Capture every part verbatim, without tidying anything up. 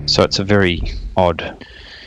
So it's a very odd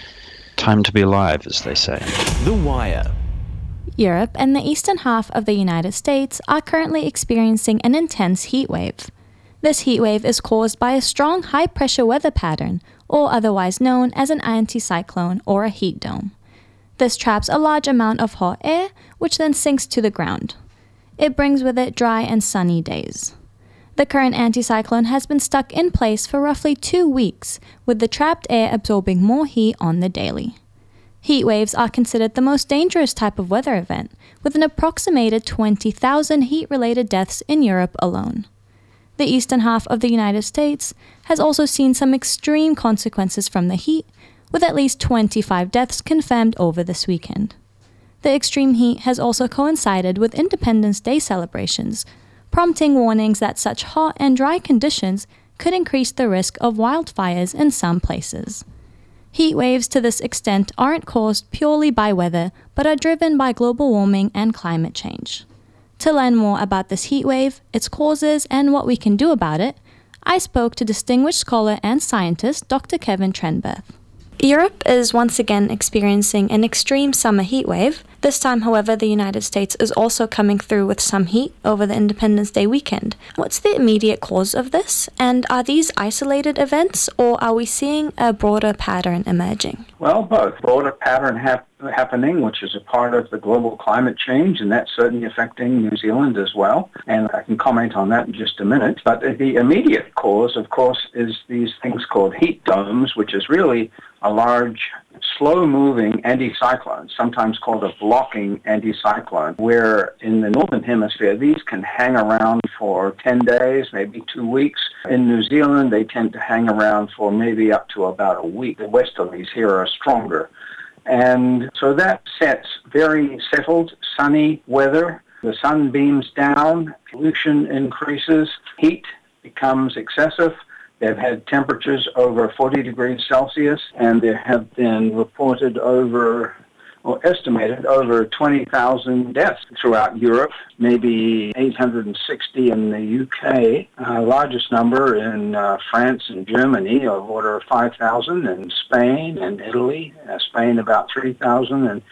time to be alive, as they say. The Wire. Europe and the eastern half of the United States are currently experiencing an intense heat wave. This heat wave is caused by a strong high-pressure weather pattern, or otherwise known as an anticyclone or a heat dome. This traps a large amount of hot air, which then sinks to the ground. It brings with it dry and sunny days. The current anticyclone has been stuck in place for roughly two weeks, with the trapped air absorbing more heat on the daily. Heat waves are considered the most dangerous type of weather event, with an approximated twenty thousand heat-related deaths in Europe alone. The eastern half of the United States has also seen some extreme consequences from the heat, with at least twenty-five deaths confirmed over this weekend. The extreme heat has also coincided with Independence Day celebrations, prompting warnings that such hot and dry conditions could increase the risk of wildfires in some places. Heat waves to this extent aren't caused purely by weather, but are driven by global warming and climate change. To learn more about this heat wave, its causes, and what we can do about it, I spoke to distinguished scholar and scientist Doctor Kevin Trenberth. Europe is once again experiencing an extreme summer heat wave. This time, however, the United States is also coming through with some heat over the Independence Day weekend. What's the immediate cause of this? And are these isolated events, or are we seeing a broader pattern emerging? Well, both. Broader pattern hap- happening, which is a part of the global climate change, and that's certainly affecting New Zealand as well. And I can comment on that in just a minute. But the immediate cause, of course, is these things called heat domes, which is really a large, slow-moving anticyclone, sometimes called a blocking anticyclone, where in the northern hemisphere, these can hang around for ten days, maybe two weeks. In New Zealand, they tend to hang around for maybe up to about a week. The westerlies here are stronger. And so that sets very settled, sunny weather. The sun beams down, pollution increases, heat becomes excessive. They've had temperatures over forty degrees Celsius, and there have been reported over, or estimated, over twenty thousand deaths throughout Europe, maybe eight hundred sixty in the U K, uh, largest number in uh, France and Germany, of order of five thousand, and Spain and Italy, uh, Spain about three thousand, and